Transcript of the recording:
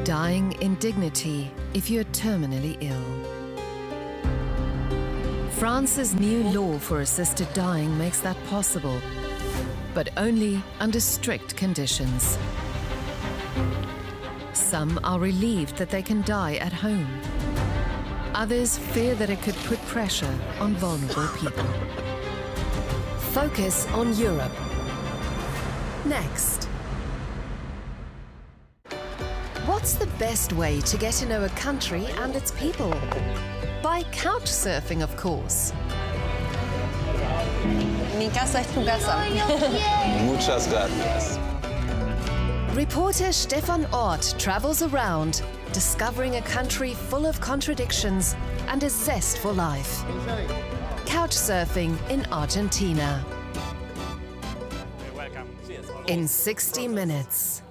Dying in dignity if you're terminally ill. France's new law for assisted dying makes that possible, but only under strict conditions. Some are relieved that they can die at home. Others fear that it could put pressure on vulnerable people. Focus on Europe. Next. What's the best way to get to know a country and its people? By couch surfing, of course. Mi casa es tu casa. Muchas gracias. Reporter Stefan Ort travels around, discovering a country full of contradictions and a zest for life. Couch surfing in Argentina. In 60 minutes.